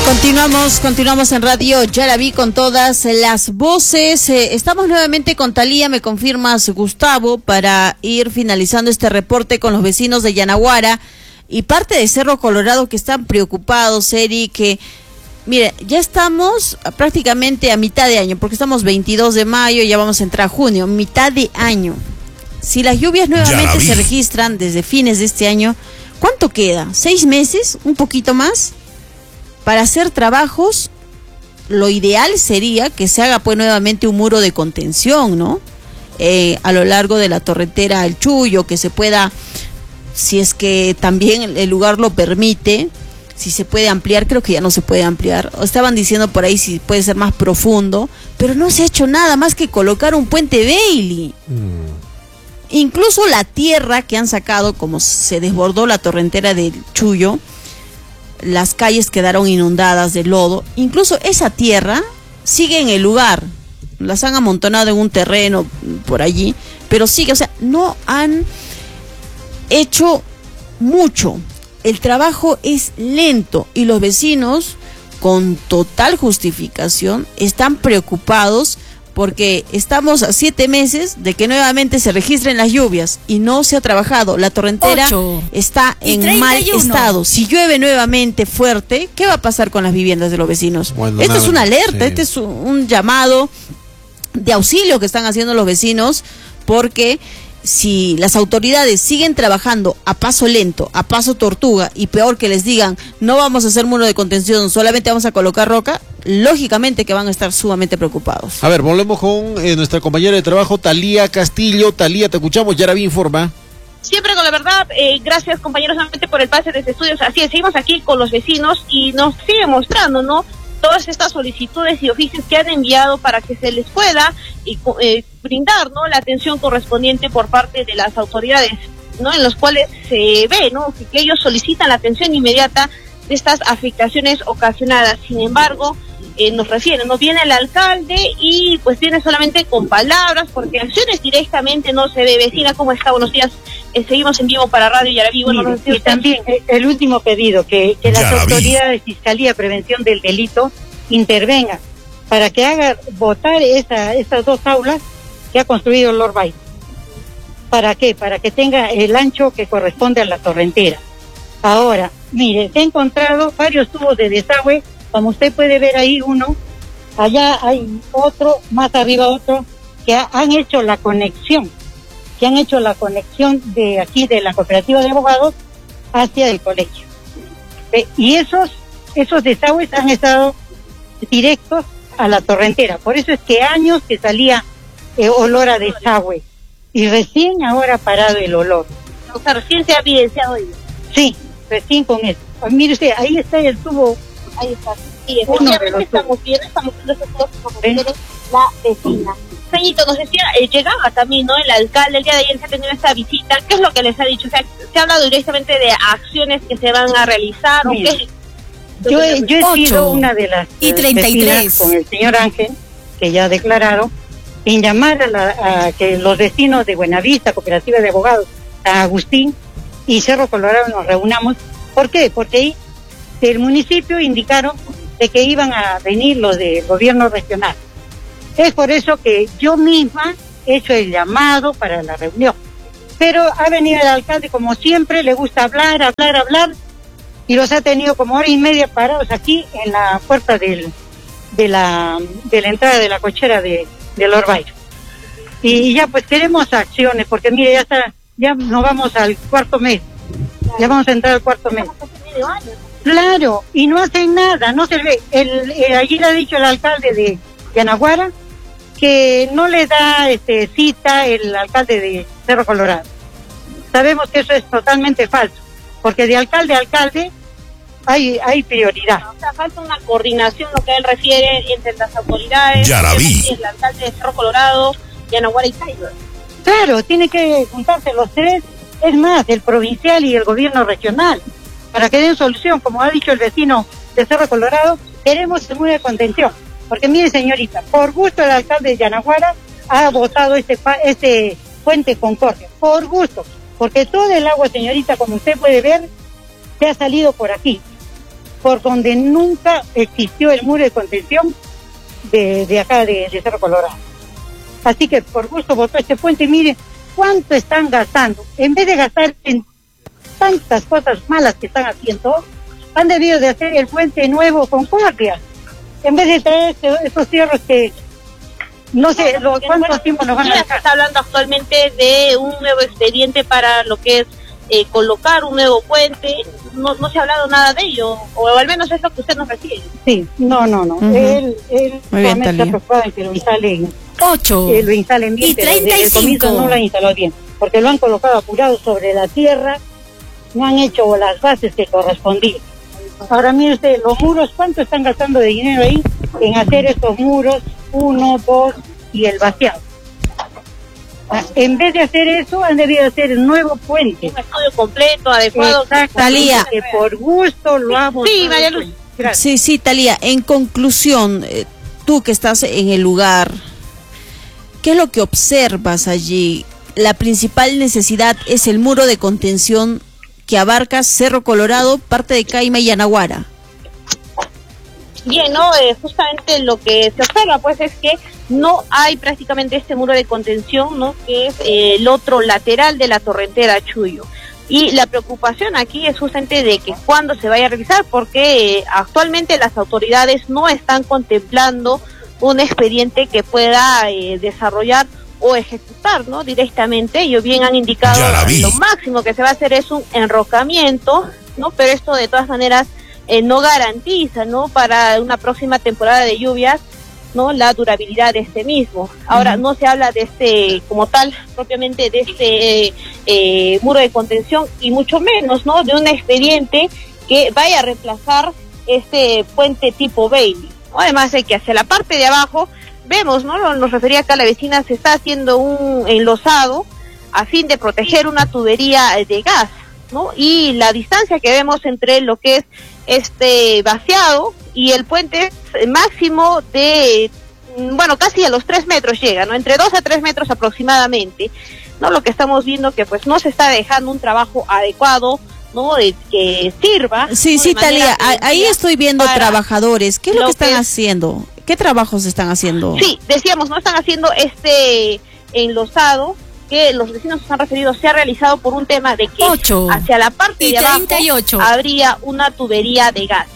Continuamos en Radio Yaraví con todas las voces. Estamos nuevamente con Talía, me confirmas, Gustavo, para ir finalizando este reporte con los vecinos de Yanaguara y parte de Cerro Colorado que están preocupados, Eric, que mire, ya estamos prácticamente a mitad de año, porque estamos 22 de mayo, ya vamos a entrar a junio, mitad de año. Si las lluvias nuevamente se registran desde fines de este año, ¿cuánto queda? ¿6 meses? ¿Un poquito más? Para hacer trabajos, lo ideal sería que se haga pues nuevamente un muro de contención, ¿no? A lo largo de la torrentera El Chuyo, que se pueda, si es que también el lugar lo permite, si se puede ampliar, creo que ya no se puede ampliar. Estaban diciendo por ahí si puede ser más profundo, pero no se ha hecho nada más que colocar un puente Bailey. Incluso la tierra que han sacado, como se desbordó la torrentera del Chuyo, las calles quedaron inundadas de lodo, incluso esa tierra sigue en el lugar, las han amontonado en un terreno por allí, pero sigue, o sea, no han hecho mucho, el trabajo es lento y los vecinos, con total justificación, están preocupados porque estamos a 7 meses de que nuevamente se registren las lluvias y no se ha trabajado. La torrentera está en mal estado. Si llueve nuevamente fuerte, ¿qué va a pasar con las viviendas de los vecinos? Bueno, esto es una alerta, este es un llamado de auxilio que están haciendo los vecinos, porque si las autoridades siguen trabajando a paso lento, a paso tortuga, y peor que les digan, no vamos a hacer muro de contención, solamente vamos a colocar roca, lógicamente que van a estar sumamente preocupados. A ver, volvemos con nuestra compañera de trabajo, Talía Castillo. Talía, te escuchamos, Yaraví informa. Siempre con la verdad, gracias compañeros nuevamente por el pase desde estudios. Así es, seguimos aquí con los vecinos y nos siguen mostrando, ¿no?, todas estas solicitudes y oficios que han enviado para que se les pueda brindar, ¿no?, la atención correspondiente por parte de las autoridades, ¿no?, en los cuales se ve, ¿no?, que ellos solicitan la atención inmediata de estas afectaciones ocasionadas. Sin embargo, nos refieren, no viene el alcalde y pues viene solamente con palabras, porque acciones directamente no se ve. Vecina, ¿cómo está? Buenos días. Seguimos en vivo para Radio Yaraví. Bueno, y también el último pedido, que las autoridades de Fiscalía Prevención del Delito intervengan para que haga votar esas 2 aulas que ha construido Lord Bay. ¿Para qué? Para que tenga el ancho que corresponde a la torrentera. Ahora, mire, se ha encontrado varios tubos de desagüe, como usted puede ver ahí uno, allá hay otro, más arriba otro, que han hecho la conexión, de aquí de la cooperativa de abogados hacia el colegio. Y esos desagües han estado directos a la torrentera, por eso es que años que salía olor a desagüe, y recién ahora ha parado el olor. O sea, recién se ha evidenciado ello. Sí, recién con eso. Pues mire usted, ahí está el tubo. Ahí está. Sí, efectivamente estamos viendo esos tubos como quiere la vecina. Peñito, nos decía, llegaba también, ¿no?, el alcalde, el día de ayer se ha tenido esta visita. ¿Qué es lo que les ha dicho? O sea, ¿se ha hablado directamente de acciones que se van a realizar? ¿O qué? Yo he sido una de las y 33 con el señor Ángel, que ya ha declarado, en llamar a que los vecinos de Buenavista, Cooperativa de Abogados, San Agustín y Cerro Colorado nos reunamos. ¿Por qué? Porque ahí del municipio indicaron de que iban a venir los del gobierno regional. Es por eso que yo misma he hecho el llamado para la reunión. Pero ha venido el alcalde, como siempre, le gusta hablar, y los ha tenido como 1:30 parados aquí en la puerta de la entrada de la cochera de Lord Bay. Y ya pues queremos acciones, porque mire, ya nos vamos al 4.º mes. Ya vamos a entrar al 4.º mes. Claro, y no hacen nada, no se ve. Ayer ha dicho el alcalde de Yanaguara que no le da cita el alcalde de Cerro Colorado. Sabemos que eso es totalmente falso, porque de alcalde a alcalde hay prioridad. O sea, falta una coordinación, lo que él refiere, entre las autoridades, el alcalde de Cerro Colorado, Yanaguara y Taylor. Claro, tiene que juntarse los 3, es más, el provincial y el gobierno regional, para que den solución. Como ha dicho el vecino de Cerro Colorado, queremos segura de contención. Porque mire, señorita, por gusto el alcalde de Yanaguara ha votado este puente Concordia, por gusto, porque todo el agua, señorita, como usted puede ver, se ha salido por aquí. por donde nunca existió el muro de contención de acá de Cerro Colorado. Así que por gusto votó este puente y miren cuánto están gastando. En vez de gastar en tantas cosas malas que están haciendo, han debido de hacer el puente nuevo Concordia. En vez de traer estos tierras que no sé cuánto tiempo nos van a dejar. Se está hablando actualmente de un nuevo expediente para lo que es colocar un nuevo puente. No se ha hablado nada de ello, o al menos es lo que usted nos refiere. Sí, no. Él solamente está preocupado en que lo instalen 8 lo instalen bien, y pero desde el comienzo no lo han instalado bien, porque lo han colocado apurado sobre la tierra, no han hecho las bases que correspondían. Ahora mire usted, los muros, ¿cuánto están gastando de dinero ahí en hacer estos muros, 1, 2 y el vaciado? En vez de hacer eso, han debido hacer el nuevo puente. Un estudio completo, adecuado. Talía. Que por gusto lo ha votado. Sí, María Luz. Sí, Talía, en conclusión, tú que estás en el lugar, ¿qué es lo que observas allí? La principal necesidad es el muro de contención que abarca Cerro Colorado, parte de Caima y Yanaguara. Bien, ¿no? Justamente lo que se observa, pues, es que no hay prácticamente este muro de contención, ¿no? Que es el otro lateral de la torrentera Chuyo. Y la preocupación aquí es justamente de que cuando se vaya a realizar, porque actualmente las autoridades no están contemplando un expediente que pueda desarrollar o ejecutar, ¿no? Directamente. Ellos bien han indicado lo máximo que se va a hacer es un enrocamiento, ¿no? Pero esto de todas maneras no garantiza, ¿no? Para una próxima temporada de lluvias, ¿no? La durabilidad de este mismo. Ahora no se habla de este, como tal, propiamente de este muro de contención y mucho menos, ¿no? De un expediente que vaya a reemplazar este puente tipo Bailey, ¿no? Además de que hacia la parte de abajo vemos, ¿no? Nos refería acá la vecina, se está haciendo un enlosado a fin de proteger una tubería de gas, ¿no? Y la distancia que vemos entre lo que es este vaciado y el puente máximo de, bueno, casi a los 3 metros llega, ¿no? Entre 2 a 3 metros aproximadamente, ¿no? Lo que estamos viendo que pues no se está dejando un trabajo adecuado, ¿no? Que sirva. Sí, ¿no? sí, Talía, ahí estoy viendo trabajadores. ¿Qué es lo que están haciendo? ¿Qué trabajos están haciendo? Sí, decíamos, no están haciendo este enlosado que los vecinos se han referido, se ha realizado por un tema de que hacia la parte de abajo habría una tubería de gas,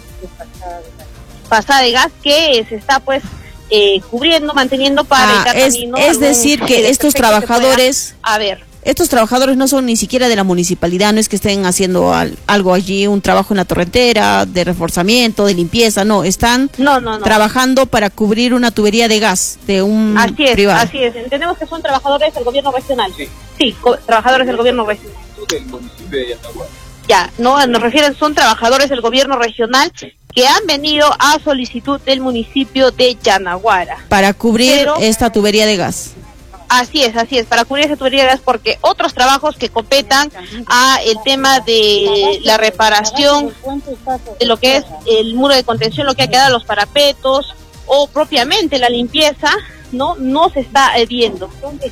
pasada de gas que se está pues cubriendo, manteniendo para evitar camino. Es decir que estos trabajadores, estos trabajadores no son ni siquiera de la municipalidad, no es que estén haciendo algo allí, un trabajo en la torrentera, de reforzamiento, de limpieza, no, están trabajando para cubrir una tubería de gas de un privado. Así es, entendemos que son trabajadores del gobierno regional. Sí, trabajadores del gobierno regional. Del municipio de Yanaguara. Ya, no, nos refieren, son trabajadores del gobierno regional que han venido a solicitud del municipio de Yanaguara. Para cubrir esta tubería de gas. Así es, para cubrir esa tubería de gas, porque otros trabajos que competan a el tema de la reparación de lo que es el muro de contención, lo que ha quedado, los parapetos o propiamente la limpieza, no se está viendo.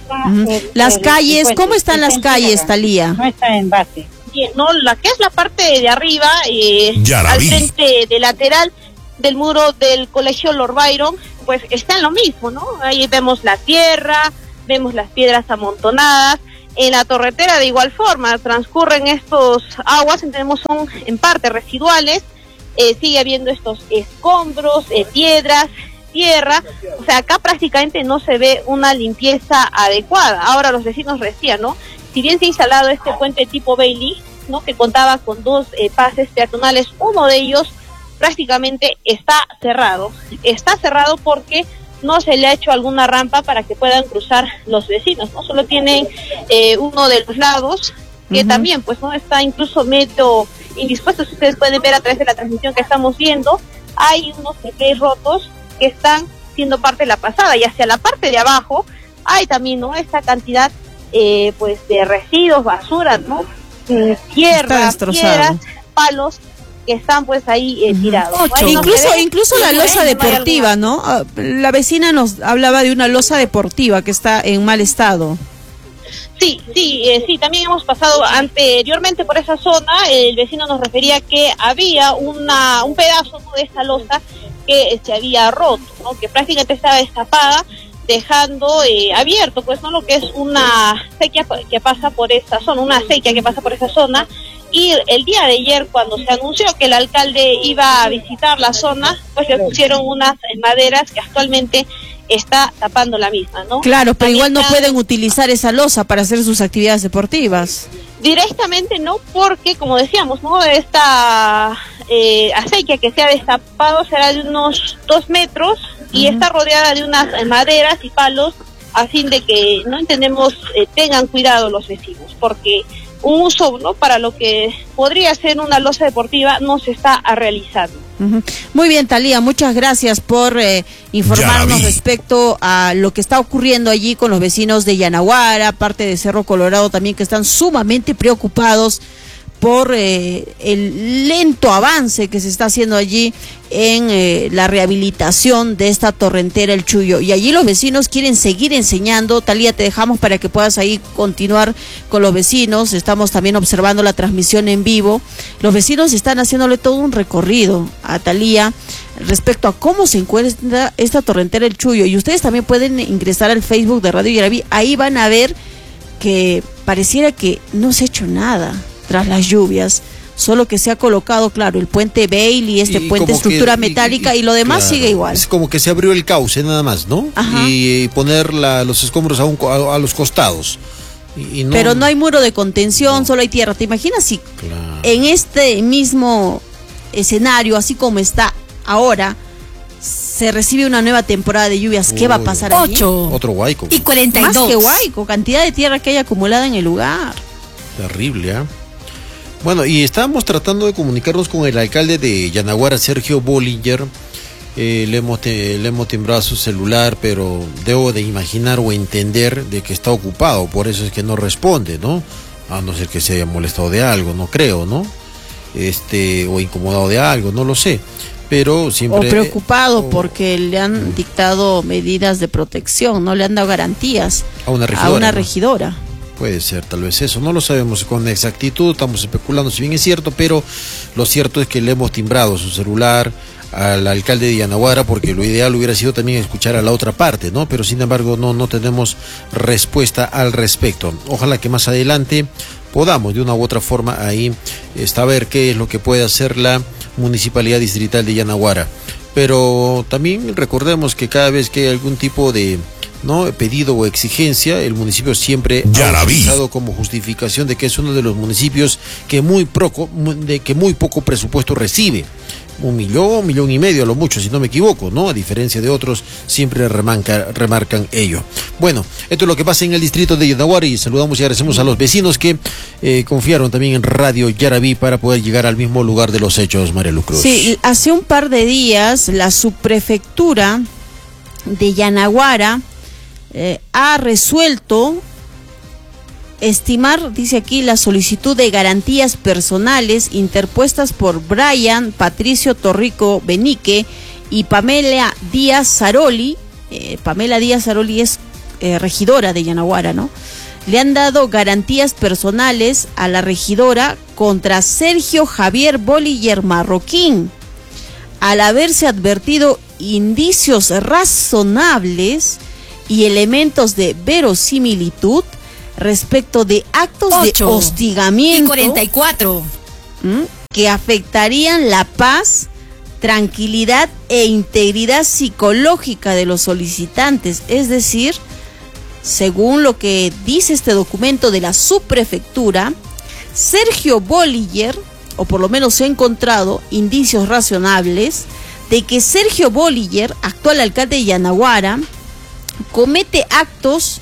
Las calles, ¿cómo están las calles, Talía? No está en base. Bien, no, la que es la parte de arriba, al frente de lateral del muro del colegio Lord Byron, pues está en lo mismo, ¿no? Ahí vemos la tierra, vemos las piedras amontonadas. En la torretera de igual forma transcurren estos aguas, entendemos son en parte residuales, sigue habiendo estos escombros, piedras, tierra, o sea, acá prácticamente no se ve una limpieza adecuada. Ahora los vecinos decían, ¿no? Si bien se ha instalado este puente tipo Bailey, ¿no? Que contaba con 2 pases peatonales, uno de ellos prácticamente está cerrado porque no se le ha hecho alguna rampa para que puedan cruzar los vecinos, ¿no? Solo tienen uno de los lados que también pues no está incluso medio indispuesto. Si ustedes pueden ver a través de la transmisión que estamos viendo, hay unos treques rotos que están siendo parte de la pasada, y hacia la parte de abajo hay también, ¿no? Esta cantidad pues de residuos, basura, ¿no? Tierra, piedras, palos que están pues ahí tirados. Incluso la losa deportiva, ¿no? La vecina nos hablaba de una losa deportiva que está en mal estado. Sí, también hemos pasado anteriormente por esa zona. El vecino nos refería que había un pedazo, ¿no?, de esta losa que se había roto, ¿no?, que prácticamente estaba destapada, dejando abierto, pues, no, lo que es una acequia que pasa por esa zona, y el día de ayer, cuando se anunció que el alcalde iba a visitar la zona, pues le pusieron unas maderas que actualmente está tapando la misma, ¿no? Claro, pero igual no pueden utilizar esa losa para hacer sus actividades deportivas. Directamente no, porque como decíamos, ¿no?, esta acequia que se ha destapado será de unos 2 metros y está rodeada de unas maderas y palos, a fin de que, no entendemos, tengan cuidado los vecinos, porque un uso, ¿no?, para lo que podría ser una losa deportiva no se está realizando. Muy bien, Thalía, muchas gracias por informarnos respecto a lo que está ocurriendo allí con los vecinos de Yanaguara, parte de Cerro Colorado también, que están sumamente preocupados por el lento avance que se está haciendo allí en la rehabilitación de esta torrentera El Chuyo. Y allí los vecinos quieren seguir enseñando. Thalía, te dejamos para que puedas ahí continuar con los vecinos. Estamos también observando la transmisión en vivo. Los vecinos están haciéndole todo un recorrido a Thalía respecto a cómo se encuentra esta torrentera El Chuyo. Y ustedes también pueden ingresar al Facebook de Radio Yaraví. Ahí van a ver que pareciera que no se ha hecho nada tras las lluvias, solo que se ha colocado, claro, el puente Bailey, puente estructura metálica, y lo demás claro, sigue igual. Es como que se abrió el cauce nada más, ¿no? Ajá. Y poner los escombros a los costados. Y no, pero no hay muro de contención, solo hay tierra. ¿Te imaginas si en este mismo escenario, así como está ahora, se recibe una nueva temporada de lluvias? ¿Qué va a pasar allí? 8. Otro Huayco. Y 42. Más que Huayco, cantidad de tierra que hay acumulada en el lugar. Terrible, ¿eh? Bueno, y estábamos tratando de comunicarnos con el alcalde de Yanaguara, Sergio Bollinger. Le hemos timbrado su celular, pero debo de imaginar o entender de que está ocupado, por eso es que no responde, ¿no? A no ser que se haya molestado de algo, no creo, ¿no? O incomodado de algo, no lo sé. Pero siempre... O preocupado porque le han dictado medidas de protección, no le han dado garantías a una regidora. ¿no? Puede ser, tal vez eso, no lo sabemos con exactitud, estamos especulando si bien es cierto, pero lo cierto es que le hemos timbrado su celular al alcalde de Yanaguara, porque lo ideal hubiera sido también escuchar a la otra parte, ¿no? Pero sin embargo no tenemos respuesta al respecto. Ojalá que más adelante podamos de una u otra forma ahí saber qué es lo que puede hacer la Municipalidad Distrital de Yanaguara. Pero también recordemos que cada vez que hay algún tipo de pedido o exigencia, el municipio siempre ha utilizado como justificación de que es uno de los municipios que muy poco presupuesto recibe. 1 millón, 1,5 millones a lo mucho, si no me equivoco, ¿no? A diferencia de otros, siempre remarcan ello. Bueno, esto es lo que pasa en el distrito de Yanaguara, y saludamos y agradecemos a los vecinos que confiaron también en Radio Yaraví para poder llegar al mismo lugar de los hechos, María Luz Cruz. Sí, hace un par de días la subprefectura de Yanaguara ha resuelto estimar, dice aquí, la solicitud de garantías personales interpuestas por Brian Patricio Torrico Benique y Pamela Díaz Saroli. Pamela Díaz Saroli es regidora de Yanaguara, ¿no? Le han dado garantías personales a la regidora contra Sergio Javier Bollinger Marroquín, al haberse advertido indicios razonables y elementos de verosimilitud respecto de actos 8 de hostigamiento y 44 que afectarían la paz, tranquilidad e integridad psicológica de los solicitantes. Es decir, según lo que dice este documento de la subprefectura, Sergio Bollinger, o por lo menos se ha encontrado indicios razonables de que Sergio Bollinger, actual alcalde de Yanaguara, comete actos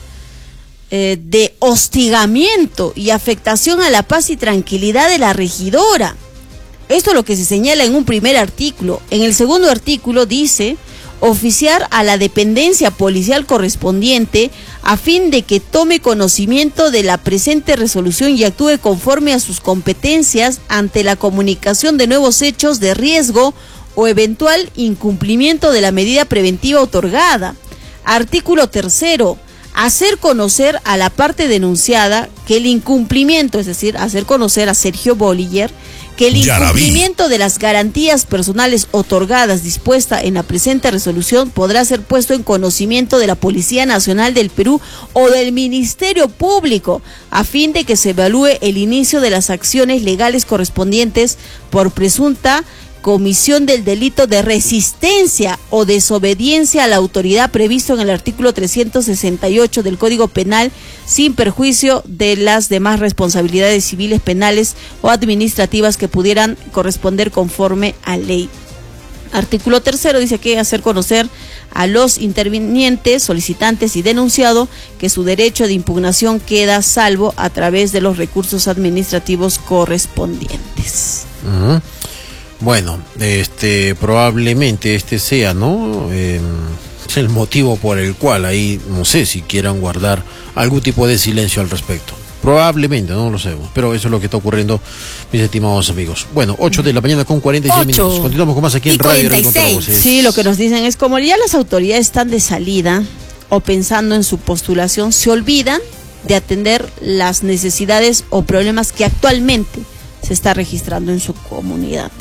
de hostigamiento y afectación a la paz y tranquilidad de la regidora. Esto es lo que se señala en un primer artículo. En el segundo artículo dice: oficiar a la dependencia policial correspondiente a fin de que tome conocimiento de la presente resolución y actúe conforme a sus competencias ante la comunicación de nuevos hechos de riesgo o eventual incumplimiento de la medida preventiva otorgada. Artículo tercero: hacer conocer a la parte denunciada que el incumplimiento, es decir, hacer conocer a Sergio Bolliger que el incumplimiento de las garantías personales otorgadas dispuesta en la presente resolución podrá ser puesto en conocimiento de la Policía Nacional del Perú o del Ministerio Público, a fin de que se evalúe el inicio de las acciones legales correspondientes por presunta comisión del delito de resistencia o desobediencia a la autoridad previsto en el artículo 368 del Código Penal, sin perjuicio de las demás responsabilidades civiles, penales o administrativas que pudieran corresponder conforme a ley. Artículo 3 dice que hacer conocer a los intervinientes, solicitantes y denunciado que su derecho de impugnación queda salvo a través de los recursos administrativos correspondientes. Bueno, probablemente sea, ¿no? El motivo por el cual ahí, no sé si quieran guardar algún tipo de silencio al respecto. Probablemente, no lo sabemos, pero eso es lo que está ocurriendo, mis estimados amigos. Bueno, 8 de la mañana con 46 minutos. Continuamos con más aquí en Radio. Sí, lo que nos dicen es como ya las autoridades están de salida o pensando en su postulación, se olvidan de atender las necesidades o problemas que actualmente se está registrando en su comunidad.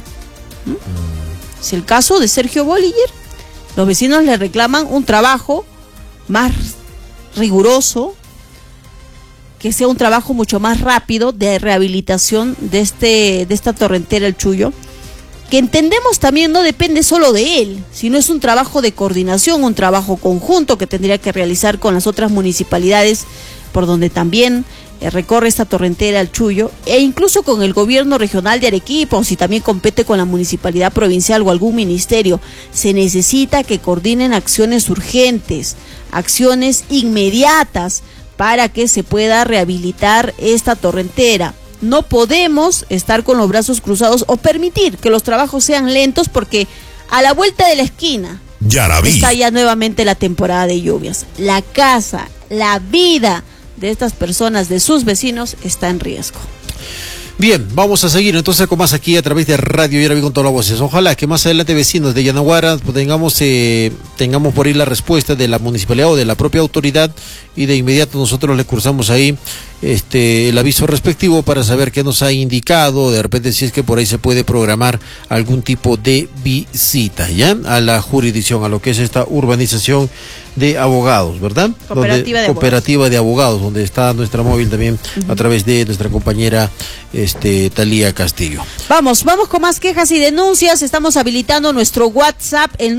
Es el caso de Sergio Bolliger. Los vecinos le reclaman un trabajo más riguroso, que sea un trabajo mucho más rápido de rehabilitación de esta torrentera El Chullo, que entendemos también no depende solo de él, sino es un trabajo de coordinación, un trabajo conjunto que tendría que realizar con las otras municipalidades por donde también recorre esta torrentera El Chullo, e incluso con el gobierno regional de Arequipa, o si también compete con la municipalidad provincial o algún ministerio. Se necesita que coordinen acciones urgentes, acciones inmediatas, para que se pueda rehabilitar esta torrentera. No podemos estar con los brazos cruzados o permitir que los trabajos sean lentos, porque a la vuelta de la esquina está ya nuevamente la temporada de lluvias. La casa, la vida de estas personas, de sus vecinos, está en riesgo. Bien, vamos a seguir entonces con más aquí a través de Radio Yaraví con todas las voces. Ojalá que más adelante, vecinos de Yanaguara, tengamos por ahí la respuesta de la municipalidad o de la propia autoridad, y de inmediato nosotros le cursamos ahí el aviso respectivo para saber qué nos ha indicado, de repente si es que por ahí se puede programar algún tipo de visita ya a la jurisdicción, a lo que es esta urbanización de abogados, ¿verdad? Cooperativa de abogados, donde está nuestra móvil también a través de nuestra compañera Talía Castillo. Vamos con más quejas y denuncias. Estamos habilitando nuestro WhatsApp, el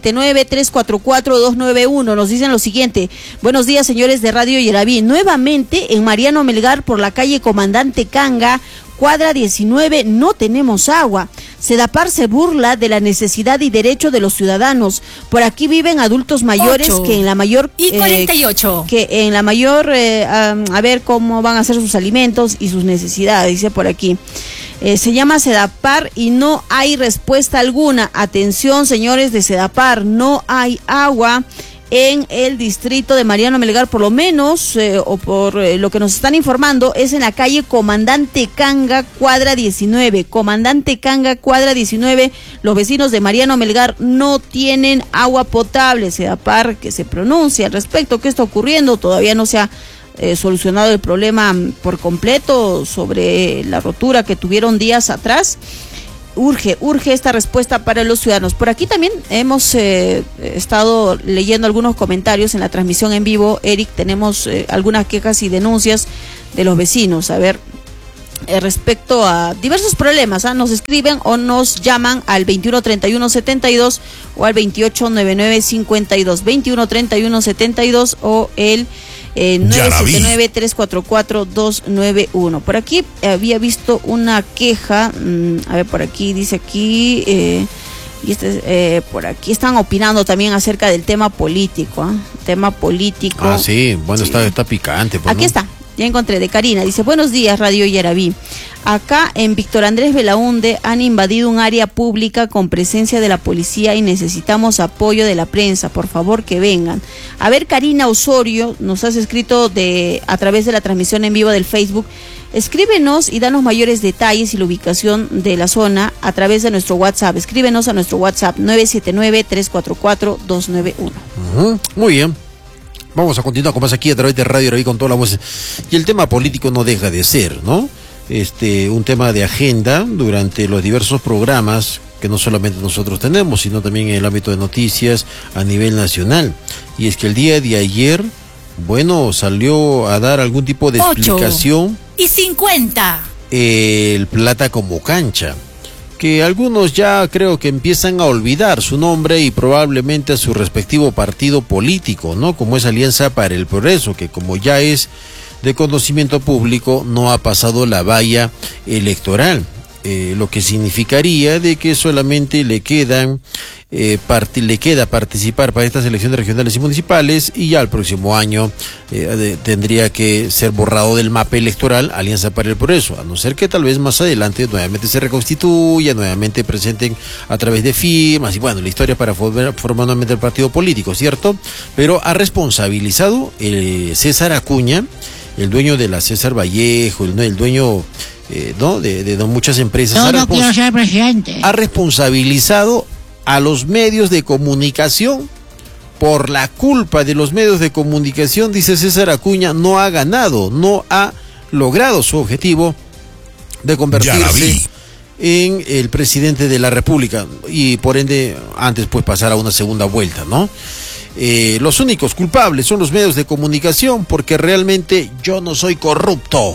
979-344-291. Nos dicen lo siguiente: buenos días, señores de Radio Yaraví. Nuevamente en Mariano Melgar, por la calle Comandante Canga, cuadra 19, no tenemos agua. Sedapar se burla de la necesidad y derecho de los ciudadanos. Por aquí viven adultos mayores 8 que en la mayor... y 48. Que en la mayor... a ver cómo van a hacer sus alimentos y sus necesidades, dice por aquí. Se llama Sedapar y no hay respuesta alguna. Atención, señores de Sedapar, no hay agua en el distrito de Mariano Melgar, por lo menos, o por lo que nos están informando, es en la calle Comandante Canga, cuadra 19. Comandante Canga, cuadra 19. Los vecinos de Mariano Melgar no tienen agua potable. Sedapar que se pronuncia al respecto. ¿Qué está ocurriendo? Todavía no se ha solucionado el problema por completo sobre la rotura que tuvieron días atrás. Urge esta respuesta para los ciudadanos. Por aquí también hemos estado leyendo algunos comentarios en la transmisión en vivo. Eric, tenemos algunas quejas y denuncias de los vecinos. A ver, respecto a diversos problemas, nos escriben o nos llaman al 213172 o al 289952, 213172 o el 979-344-291. Por aquí había visto una queja, a ver, por aquí dice aquí, y por aquí están opinando también acerca del tema político, tema político. Ah, sí, bueno, sí. Está picante. Pues, aquí ¿no? está. Ya encontré, de Karina, dice: buenos días, Radio Yaraví. Acá en Víctor Andrés Belaúnde han invadido un área pública con presencia de la policía y necesitamos apoyo de la prensa, por favor que vengan. A ver, Karina Osorio, nos has escrito a través de la transmisión en vivo del Facebook. Escríbenos y danos mayores detalles y la ubicación de la zona a través de nuestro WhatsApp. Escríbenos a nuestro WhatsApp 979-344-291. Muy bien. Vamos a continuar con más aquí a través de Radio Arabí con toda la voz. Y el tema político no deja de ser, ¿no? Un tema de agenda durante los diversos programas que no solamente nosotros tenemos, sino también en el ámbito de noticias a nivel nacional. Y es que el día de ayer, bueno, salió a dar algún tipo de explicación. 8:50. El Plata como cancha, que algunos ya creo que empiezan a olvidar su nombre y probablemente a su respectivo partido político, ¿no? Como es Alianza para el Progreso, que como ya es de conocimiento público, no ha pasado la valla electoral, lo que significaría de que solamente le queda participar para estas elecciones regionales y municipales, y ya el próximo año tendría que ser borrado del mapa electoral Alianza para el Progreso, a no ser que tal vez más adelante nuevamente se reconstituya, nuevamente presenten a través de firmas, y bueno, la historia para formar nuevamente el partido político, ¿cierto? Pero ha responsabilizado César Acuña, el dueño de la César Vallejo, el dueño de muchas empresas. Yo no quiero ser presidente. Ha responsabilizado a los medios de comunicación. Por la culpa de los medios de comunicación, dice César Acuña, no ha ganado, no ha logrado su objetivo de convertirse en el presidente de la República y por ende antes pues pasar a una segunda vuelta, ¿no? Los únicos culpables son los medios de comunicación, porque realmente yo no soy corrupto.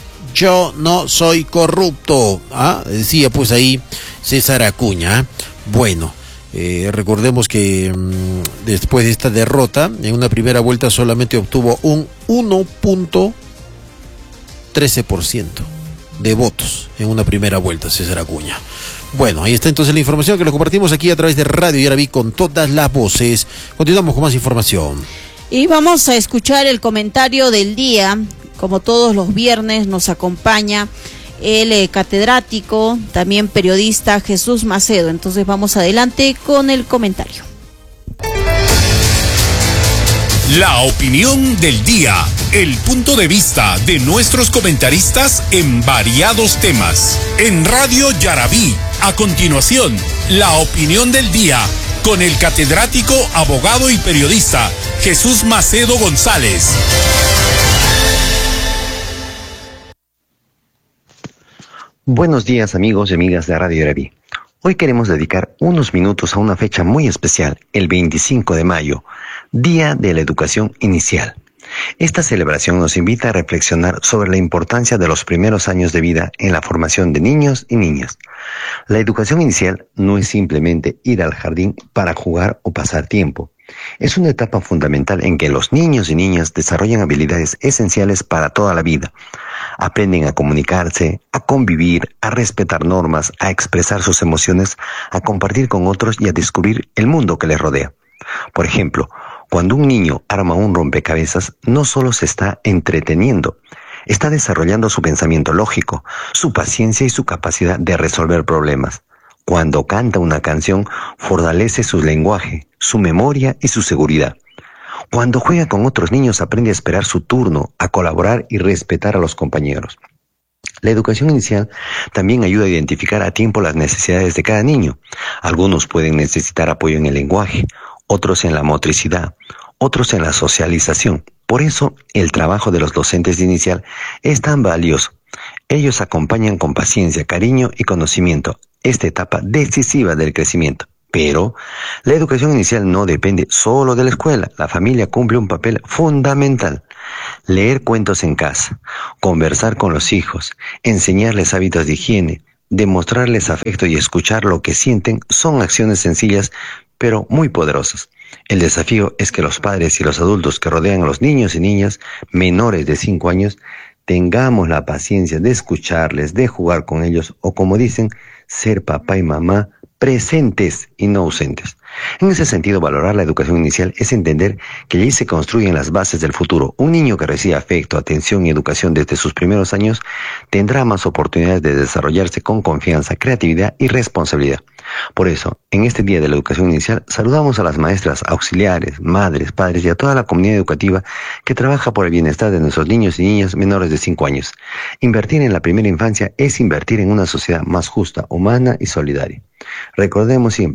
Decía pues ahí César Acuña. Bueno, recordemos que después de esta derrota, en una primera vuelta solamente obtuvo un 1.13% de votos en una primera vuelta, César Acuña. Bueno, ahí está entonces la información que lo compartimos aquí a través de Radio Yarabí con todas las voces. Continuamos con más información. Y vamos a escuchar el comentario del día. Como todos los viernes nos acompaña el catedrático, también periodista Jesús Macedo. Entonces vamos adelante con el comentario. La opinión del día, el punto de vista de nuestros comentaristas en variados temas. En Radio Yarabí, a continuación, la opinión del día con el catedrático, abogado y periodista Jesús Macedo González. Buenos días, amigos y amigas de Radio Yarabí. Hoy queremos dedicar unos minutos a una fecha muy especial, el 25 de mayo, Día de la Educación Inicial. Esta celebración nos invita a reflexionar sobre la importancia de los primeros años de vida en la formación de niños y niñas. La educación inicial no es simplemente ir al jardín para jugar o pasar tiempo. Es una etapa fundamental en que los niños y niñas desarrollan habilidades esenciales para toda la vida. Aprenden a comunicarse, a convivir, a respetar normas, a expresar sus emociones, a compartir con otros y a descubrir el mundo que les rodea. Por ejemplo, cuando un niño arma un rompecabezas, no solo se está entreteniendo, está desarrollando su pensamiento lógico, su paciencia y su capacidad de resolver problemas. Cuando canta una canción, fortalece su lenguaje, su memoria y su seguridad. Cuando juega con otros niños, aprende a esperar su turno, a colaborar y respetar a los compañeros. La educación inicial también ayuda a identificar a tiempo las necesidades de cada niño. Algunos pueden necesitar apoyo en el lenguaje, otros en la motricidad, otros en la socialización. Por eso, el trabajo de los docentes de inicial es tan valioso. Ellos acompañan con paciencia, cariño y conocimiento esta etapa decisiva del crecimiento. Pero la educación inicial no depende solo de la escuela. La familia cumple un papel fundamental. Leer cuentos en casa, conversar con los hijos, enseñarles hábitos de higiene, demostrarles afecto y escuchar lo que sienten son acciones sencillas pero muy poderosas. El desafío es que los padres y los adultos que rodean a los niños y niñas menores de 5 años tengamos la paciencia de escucharles, de jugar con ellos o, como dicen, ser papá y mamá presentes y no ausentes. En ese sentido, valorar la educación inicial es entender que allí se construyen las bases del futuro. Un niño que recibe afecto, atención y educación desde sus primeros años tendrá más oportunidades de desarrollarse con confianza, creatividad y responsabilidad. Por eso, en este Día de la Educación Inicial, saludamos a las maestras, auxiliares, madres, padres y a toda la comunidad educativa que trabaja por el bienestar de nuestros niños y niñas menores de 5 años. Invertir en la primera infancia es invertir en una sociedad más justa, humana y solidaria. Recordemos siempre,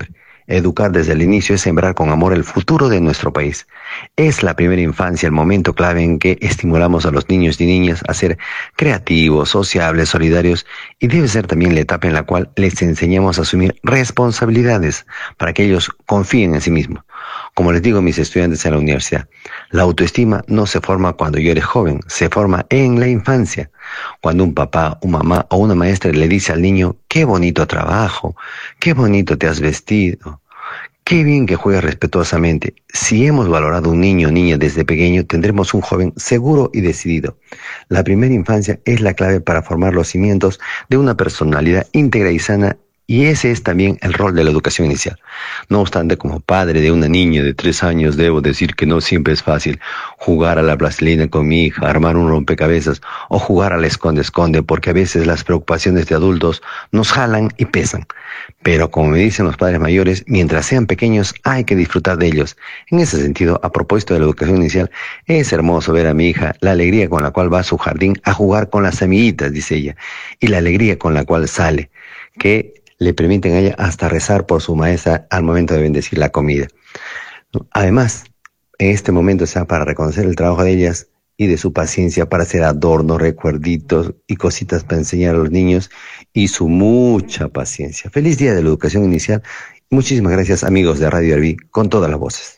Educar desde el inicio es sembrar con amor el futuro de nuestro país. Es la primera infancia el momento clave en que estimulamos a los niños y niñas a ser creativos, sociables, solidarios, y debe ser también la etapa en la cual les enseñamos a asumir responsabilidades para que ellos confíen en sí mismos. Como les digo a mis estudiantes en la universidad, la autoestima no se forma cuando yo eres joven, se forma en la infancia. Cuando un papá, una mamá o una maestra le dice al niño, qué bonito trabajo, qué bonito te has vestido, qué bien que juegas respetuosamente. Si hemos valorado un niño o niña desde pequeño, tendremos un joven seguro y decidido. La primera infancia es la clave para formar los cimientos de una personalidad íntegra y sana. Y ese es también el rol de la educación inicial. No obstante, como padre de una niña de 3 años, debo decir que no siempre es fácil jugar a la plastilina con mi hija, armar un rompecabezas o jugar al esconde-esconde, porque a veces las preocupaciones de adultos nos jalan y pesan. Pero como me dicen los padres mayores, mientras sean pequeños hay que disfrutar de ellos. En ese sentido, a propósito de la educación inicial, es hermoso ver a mi hija la alegría con la cual va a su jardín a jugar con las amiguitas, dice ella, y la alegría con la cual sale, que le permiten a ella hasta rezar por su maestra al momento de bendecir la comida. Además, en este momento está para reconocer el trabajo de ellas y de su paciencia para hacer adornos, recuerditos y cositas para enseñar a los niños, y su mucha paciencia. Feliz Día de la Educación Inicial. Muchísimas gracias, amigos de Radio Arví, con todas las voces.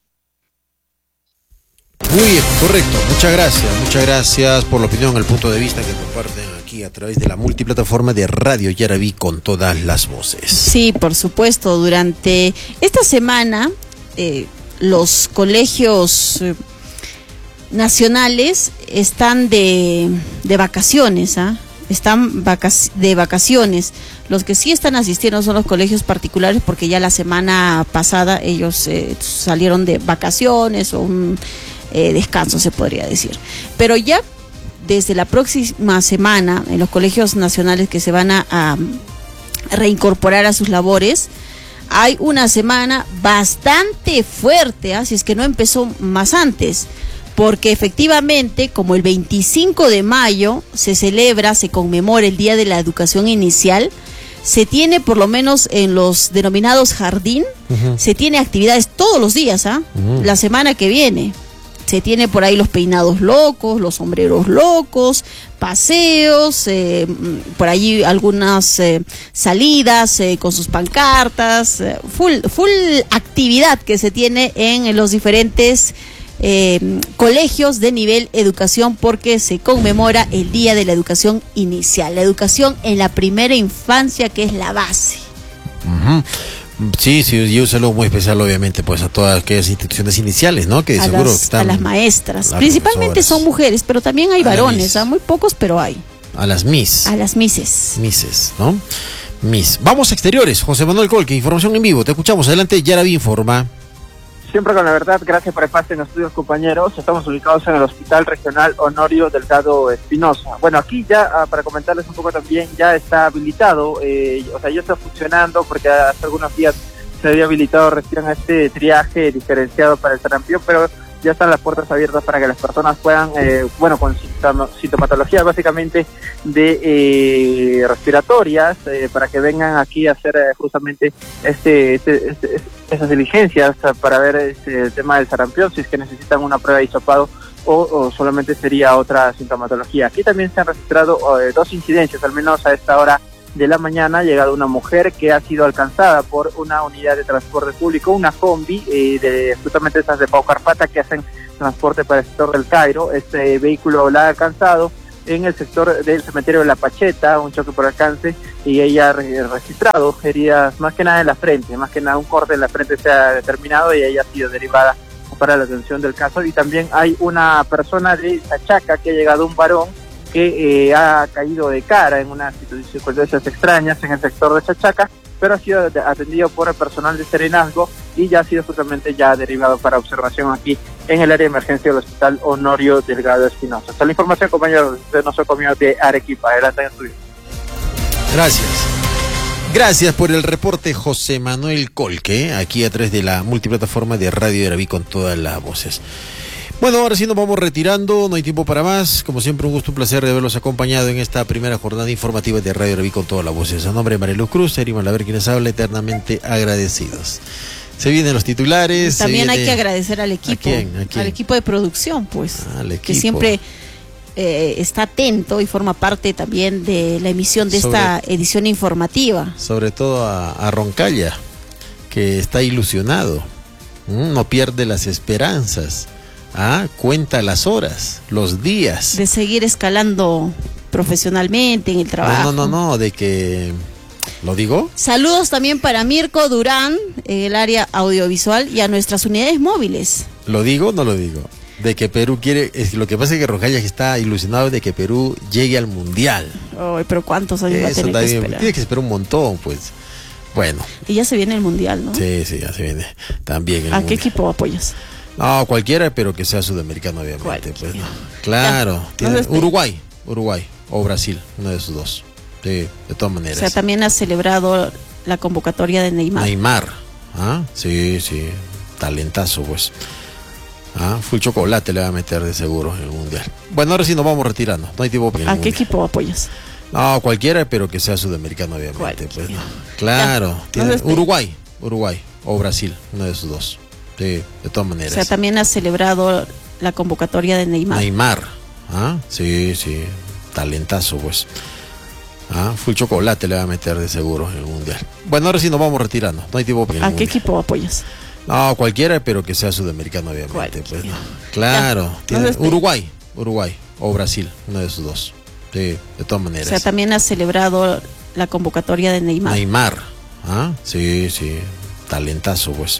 Muy bien, correcto. Muchas gracias por la opinión, el punto de vista que comparten aquí a través de la multiplataforma de Radio Yaraví con todas las voces. Sí, por supuesto. Durante esta semana, los colegios nacionales están de vacaciones, están de vacaciones. Los que sí están asistiendo son los colegios particulares, porque ya la semana pasada ellos salieron de vacaciones o un descanso, se podría decir. Pero ya desde la próxima semana, en los colegios nacionales que se van a reincorporar a sus labores, hay una semana bastante fuerte, si es que no empezó más antes, porque efectivamente, como el 25 de mayo se conmemora el Día de la Educación Inicial, se tiene, por lo menos en los denominados jardín, se tiene actividades todos los días, la semana que viene. Se tiene por ahí los peinados locos, los sombreros locos, paseos, por allí algunas salidas con sus pancartas, full actividad que se tiene en los diferentes colegios de nivel educación, porque se conmemora el Día de la Educación Inicial, la educación en la primera infancia, que es la base. Sí, y un saludo muy especial, obviamente, pues a todas aquellas instituciones iniciales, ¿no? Que seguro están, a las maestras, principalmente son mujeres, pero también hay varones, muy pocos, pero hay. A las Miss. A las Misses. Misses, ¿no? Miss. Vamos a exteriores, José Manuel Colque, información en vivo, te escuchamos, adelante, Yaraví informa. Siempre con la verdad, gracias por el pase en los estudios, compañeros. Estamos ubicados en el Hospital Regional Honorio Delgado Espinosa. Bueno, aquí ya, para comentarles un poco también, ya está habilitado, ya está funcionando, porque hace algunos días se había habilitado recién este triaje diferenciado para el sarampión, pero ya están las puertas abiertas para que las personas puedan, con sintomatologías básicamente de respiratorias, para que vengan aquí a hacer justamente esas diligencias para ver el tema del sarampión, si es que necesitan una prueba de hisopado o solamente sería otra sintomatología. Aquí también se han registrado 2 incidencias, al menos a esta hora de la mañana. Ha llegado una mujer que ha sido alcanzada por una unidad de transporte público, una combi, justamente esas de Pau Carpata, que hacen transporte para el sector del Cairo. Este vehículo la ha alcanzado en el sector del cementerio de La Pacheta, un choque por alcance, y ella ha registrado heridas más que nada en la frente, más que nada un corte en la frente se ha determinado, y ella ha sido derivada para la atención del caso. Y también hay una persona de Chachaca que ha llegado, un varón que ha caído de cara en unas circunstancias extrañas en el sector de Chachaca, pero ha sido atendido por el personal de Serenazgo y ya ha sido justamente ya derivado para observación aquí en el área de emergencia del Hospital Honorio Delgado Espinosa. Esta es la información, compañeros, de nuestro comunidad de Arequipa. Adelante en estudio. Gracias por el reporte, José Manuel Colque, aquí a través de la multiplataforma de Radio Yaraví con todas las voces. Bueno, ahora sí nos vamos retirando, no hay tiempo para más. Como siempre, un gusto, un placer de haberlos acompañado en esta primera jornada informativa de Radio Rabí con todas las voces. A nombre de Marilu Cruz, Eri Malaver, quienes habla, eternamente agradecidos. Se vienen los titulares. También hay que agradecer al equipo. ¿A quién? Al equipo de producción, pues. Al equipo. Que siempre está atento y forma parte también de la emisión de esta edición informativa. Sobre todo a Roncalla, que está ilusionado. No pierde las esperanzas. Cuenta las horas, los días. De seguir escalando profesionalmente en el trabajo. No, de que... ¿Lo digo? Saludos también para Mirko Durán, en el área audiovisual, y a nuestras unidades móviles. ¿Lo digo o no lo digo? De que Perú quiere... Lo que pasa es que Roncalla está ilusionado de que Perú llegue al Mundial. Ay, pero ¿cuántos años va a tener que esperar? Tiene que esperar un montón, pues. Bueno. Y ya se viene el Mundial, ¿no? Sí, ya se viene. También el ¿A Mundial. qué equipo apoyas? No, cualquiera, pero que sea sudamericano, obviamente. Pues, ¿no? Claro. Uruguay o Brasil, uno de esos dos. Sí, de todas maneras. O sea, también ha celebrado la convocatoria de Neymar. Sí, talentazo, pues. Full chocolate le va a meter de seguro en el Mundial. Bueno, ahora sí nos vamos retirando. No hay tiempo para ¿A qué equipo apoyas? No, cualquiera, pero que sea sudamericano, obviamente. Pues, ¿no? Claro. Uruguay o Brasil, uno de esos dos. Sí, de todas maneras. O sea, también ha celebrado la convocatoria de Neymar. Sí, talentazo, pues. Full chocolate le va a meter de seguro en el Mundial. Bueno, ahora sí nos vamos retirando. No hay tiempo para ¿A qué equipo apoyas? No, cualquiera, pero que sea sudamericano, obviamente. Pues, ¿no? Claro. Uruguay o Brasil, uno de esos dos. Sí, de todas maneras. O sea, también ha celebrado la convocatoria de Neymar. Sí, talentazo, pues.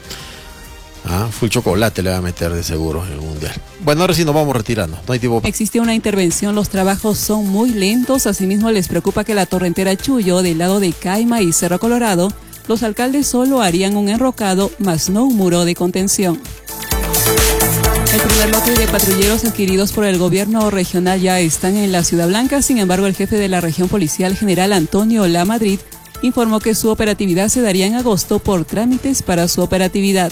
Full chocolate le va a meter de seguro en el Mundial. Bueno, ahora sí nos vamos retirando. No hay tiempo. Existe una intervención, los trabajos son muy lentos. Asimismo, les preocupa que la torrentera Chuyo, del lado de Caima y Cerro Colorado, los alcaldes solo harían un enrocado, más no un muro de contención. El primer lote de patrulleros adquiridos por el gobierno regional ya están en la Ciudad Blanca. Sin embargo, el jefe de la región policial, general Antonio Lamadrid, informó que su operatividad se daría en agosto por trámites para su operatividad.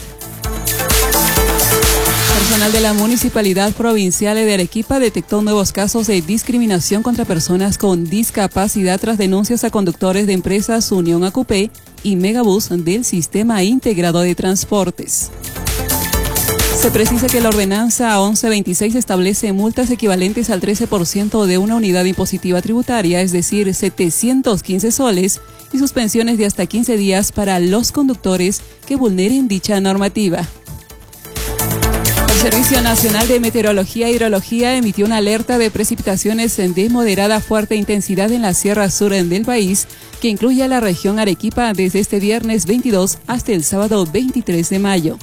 Personal de la Municipalidad Provincial de Arequipa detectó nuevos casos de discriminación contra personas con discapacidad tras denuncias a conductores de empresas Unión Acupé y Megabús del Sistema Integrado de Transportes. Se precisa que la ordenanza 1126 establece multas equivalentes al 13% de una unidad impositiva tributaria, es decir, 715 soles, y suspensiones de hasta 15 días para los conductores que vulneren dicha normativa. El Servicio Nacional de Meteorología e Hidrología emitió una alerta de precipitaciones de moderada a fuerte intensidad en la sierra sur del país, que incluye a la región Arequipa desde este viernes 22 hasta el sábado 23 de mayo.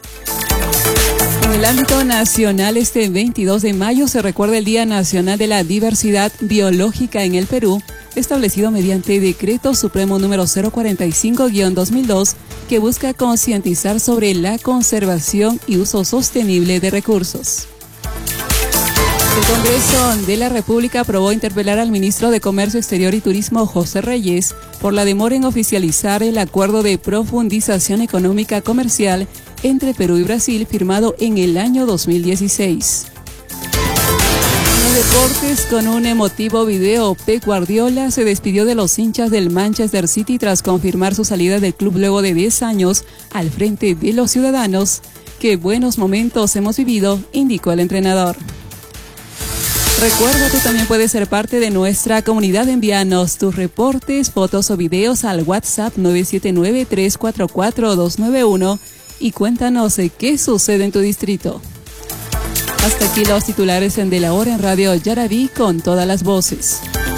En el ámbito nacional, este 22 de mayo se recuerda el Día Nacional de la Diversidad Biológica en el Perú, establecido mediante Decreto Supremo número 045-2002, que busca concientizar sobre la conservación y uso sostenible de recursos. El Congreso de la República aprobó interpelar al ministro de Comercio Exterior y Turismo, José Reyes, por la demora en oficializar el acuerdo de profundización económica comercial entre Perú y Brasil firmado en el año 2016. En los deportes, con un emotivo video, Pep Guardiola se despidió de los hinchas del Manchester City tras confirmar su salida del club luego de 10 años al frente de los ciudadanos. Qué buenos momentos hemos vivido, indicó el entrenador. Recuerda, tú también puedes ser parte de nuestra comunidad. Envíanos tus reportes, fotos o videos al WhatsApp 979-344-291 y cuéntanos qué sucede en tu distrito. Hasta aquí los titulares de la hora en Radio Yarabí con todas las voces.